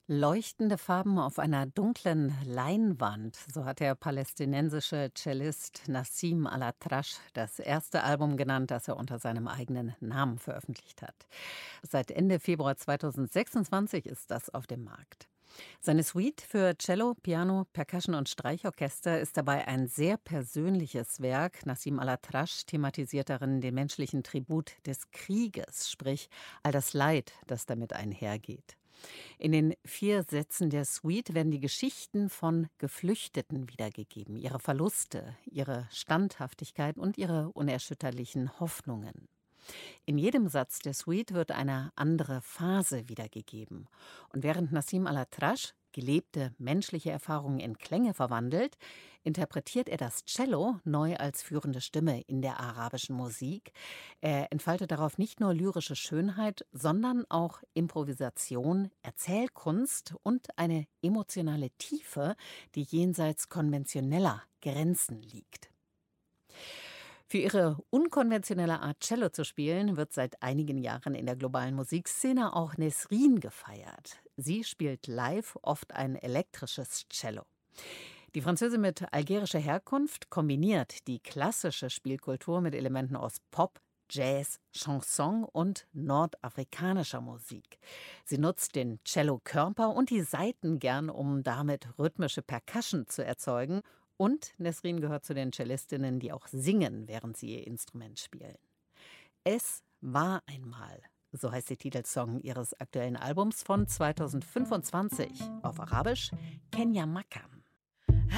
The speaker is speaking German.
Leuchtende Farben auf einer dunklen Leinwand, so hat der palästinensische Cellist Nassim Al-Atrash das erste Album genannt, das er unter seinem eigenen Namen veröffentlicht hat. Seit Ende Februar 2026 ist das auf dem Markt. Seine Suite für Cello, Piano, Percussion und Streichorchester ist dabei ein sehr persönliches Werk. Nassim Al-Atrash thematisiert darin den menschlichen Tribut des Krieges, sprich all das Leid, das damit einhergeht. In den 4 Sätzen der Suite werden die Geschichten von Geflüchteten wiedergegeben, ihre Verluste, ihre Standhaftigkeit und ihre unerschütterlichen Hoffnungen. In jedem Satz der Suite wird eine andere Phase wiedergegeben. Und während Nassim Al-Atrash gelebte menschliche Erfahrungen in Klänge verwandelt, interpretiert er das Cello neu als führende Stimme in der arabischen Musik. Er entfaltet darauf nicht nur lyrische Schönheit, sondern auch Improvisation, Erzählkunst und eine emotionale Tiefe, die jenseits konventioneller Grenzen liegt. Für ihre unkonventionelle Art, Cello zu spielen, wird seit einigen Jahren in der globalen Musikszene auch Nesrin gefeiert. Sie spielt live oft ein elektrisches Cello. Die Französin mit algerischer Herkunft kombiniert die klassische Spielkultur mit Elementen aus Pop, Jazz, Chanson und nordafrikanischer Musik. Sie nutzt den Cello-Körper und die Saiten gern, um damit rhythmische Percussion zu erzeugen. Und Nesrin gehört zu den Cellistinnen, die auch singen, während sie ihr Instrument spielen. Es war einmal, so heißt der Titelsong ihres aktuellen Albums von 2025. Auf Arabisch Kenya Makam.